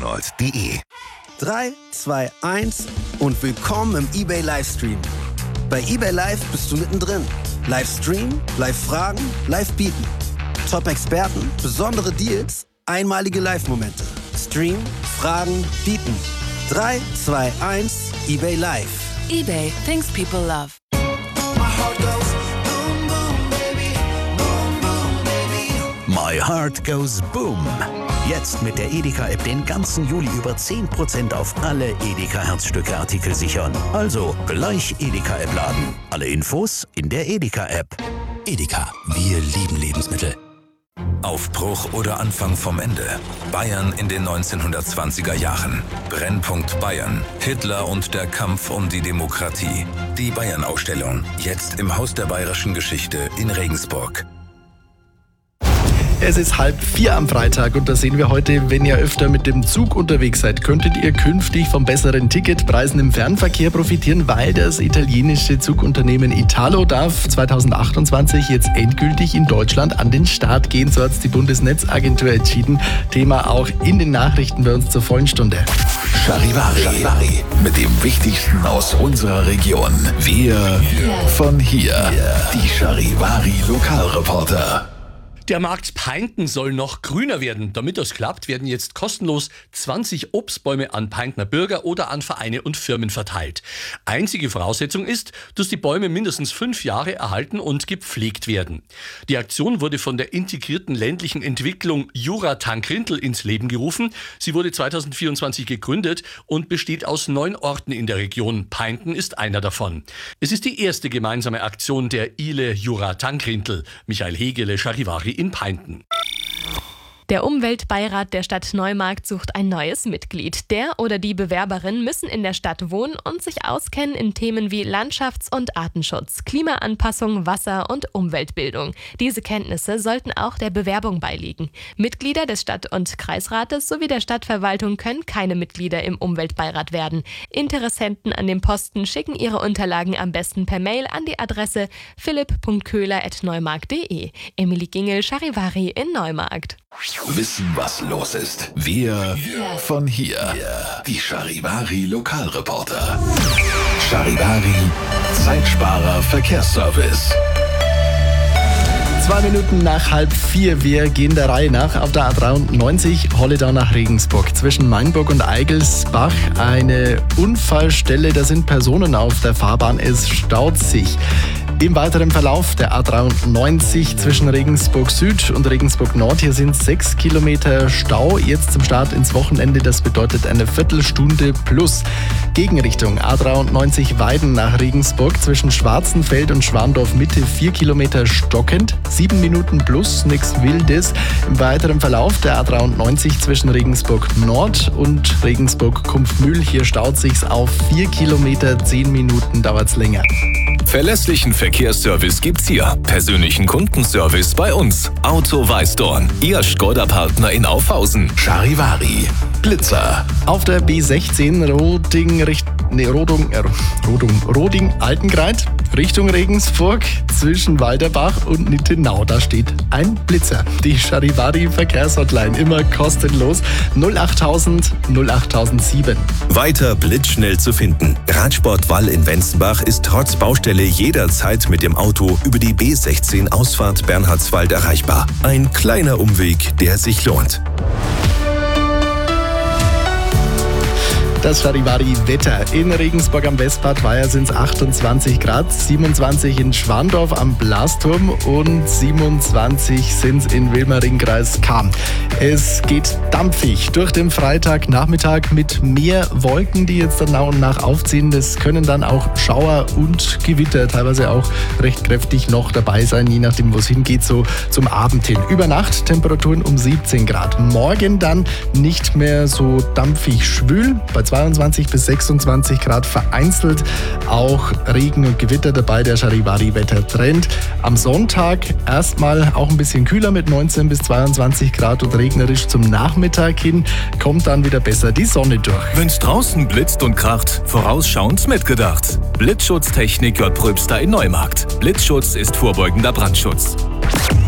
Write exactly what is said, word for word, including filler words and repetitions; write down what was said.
Renault punkt de. drei, zwei, eins und willkommen im eBay Livestream. Bei eBay Live bist du mittendrin. Live streamen, live fragen, live bieten. Top-Experten, besondere Deals, einmalige Live-Momente. Stream, fragen, bieten. drei, zwei, eins, eBay Live. eBay, things people love. My Heart Goes Boom. Jetzt mit der Edeka-App den ganzen Juli über zehn Prozent auf alle Edeka-Herzstücke-Artikel sichern. Also gleich Edeka-App laden. Alle Infos in der Edeka-App. Edeka, wir lieben Lebensmittel. Aufbruch oder Anfang vom Ende. Bayern in den neunzehnhundertzwanziger Jahren. Brennpunkt Bayern. Hitler und der Kampf um die Demokratie. Die Bayern-Ausstellung. Jetzt im Haus der Bayerischen Geschichte in Regensburg. Es ist halb vier am Freitag und da sehen wir heute, wenn ihr öfter mit dem Zug unterwegs seid, könntet ihr künftig von besseren Ticketpreisen im Fernverkehr profitieren, weil das italienische Zugunternehmen Italo darf zweitausendachtundzwanzig jetzt endgültig in Deutschland an den Start gehen. So hat es die Bundesnetzagentur entschieden. Thema auch in den Nachrichten bei uns zur vollen Stunde. Charivari, Charivari. Mit dem Wichtigsten aus unserer Region. Wir von hier. Die Charivari Lokalreporter. Der Markt Peinten soll noch grüner werden. Damit das klappt, werden jetzt kostenlos zwanzig Obstbäume an Peintner Bürger oder an Vereine und Firmen verteilt. Einzige Voraussetzung ist, dass die Bäume mindestens fünf Jahre erhalten und gepflegt werden. Die Aktion wurde von der integrierten ländlichen Entwicklung Jura-Tankrintel ins Leben gerufen. Sie wurde zweitausendvierundzwanzig gegründet und besteht aus neun Orten in der Region. Peinten ist einer davon. Es ist die erste gemeinsame Aktion der Ile Jura-Tankrintel. Michael Hegele, Charivari in Peinten. Der Umweltbeirat der Stadt Neumarkt sucht ein neues Mitglied. Der oder die Bewerberin müssen in der Stadt wohnen und sich auskennen in Themen wie Landschafts- und Artenschutz, Klimaanpassung, Wasser- und Umweltbildung. Diese Kenntnisse sollten auch der Bewerbung beiliegen. Mitglieder des Stadt- und Kreisrates sowie der Stadtverwaltung können keine Mitglieder im Umweltbeirat werden. Interessenten an dem Posten schicken ihre Unterlagen am besten per Mail an die Adresse philipp punkt köhler at neumarkt punkt de. Emily Gingel, Charivari in Neumarkt. Wissen, was los ist. Wir von hier. Die Charivari Lokalreporter. Charivari Zeitsparer Verkehrsservice. Zwei Minuten nach halb vier. Wir gehen der Reihe nach. Auf der A dreiundneunzig Holledau nach Regensburg. Zwischen Mainburg und Eigelsbach eine Unfallstelle. Da sind Personen auf der Fahrbahn. Es staut sich. Im weiteren Verlauf der A dreiundneunzig zwischen Regensburg Süd und Regensburg Nord. Hier sind sechs Kilometer Stau. Jetzt zum Start ins Wochenende. Das bedeutet eine Viertelstunde plus. Gegenrichtung A dreiundneunzig Weiden nach Regensburg. Zwischen Schwarzenfeld und Schwandorf Mitte vier Kilometer stockend. Sieben Minuten plus, nichts Wildes. Im weiteren Verlauf der A dreiundneunzig zwischen Regensburg Nord und Regensburg Kumpfmühl. Hier staut sich's auf vier Kilometer. Zehn Minuten dauert's länger. Verlässlichen Verkehrsservice gibt's hier. Persönlichen Kundenservice bei uns. Auto Weißdorn. Ihr Skoda-Partner in Aufhausen. Charivari Blitzer. Auf der B sechzehn Roding, Richt, nee, Rodung, äh, Rodung, Roding Altengreit Richtung Regensburg zwischen Walderbach und Nittenau. Da steht ein Blitzer. Die Charivari Verkehrshotline immer kostenlos. null achttausend null achttausendsieben. Weiter blitzschnell zu finden. Radsportwall in Wenzenbach ist trotz Baustelle jederzeit mit dem Auto über die B sechzehn Ausfahrt Bernhardswald erreichbar. Ein kleiner Umweg, der sich lohnt. Das Charivari-Wetter. In Regensburg am Westbad Weiher sind es achtundzwanzig Grad, siebenundzwanzig in Schwandorf am Blasturm und siebenundzwanzig sind es in Wilmering-Kreis Cham. Es geht dampfig durch den Freitagnachmittag mit mehr Wolken, die jetzt dann nach und nach aufziehen. Das können dann auch Schauer und Gewitter, teilweise auch recht kräftig noch dabei sein, je nachdem, wo es hingeht, so zum Abend hin. Über Nacht Temperaturen um siebzehn Grad. Morgen dann nicht mehr so dampfig schwül, bei zweiundzwanzig bis sechsundzwanzig Grad, vereinzelt auch Regen und Gewitter dabei, der Charivari-Wettertrend. Am Sonntag erstmal auch ein bisschen kühler mit neunzehn bis zweiundzwanzig Grad und regnerisch zum Nachmittag hin, kommt dann wieder besser die Sonne durch. Wenn's draußen blitzt und kracht, vorausschauend mitgedacht. Blitzschutztechnik J. Pröbster in Neumarkt. Blitzschutz ist vorbeugender Brandschutz.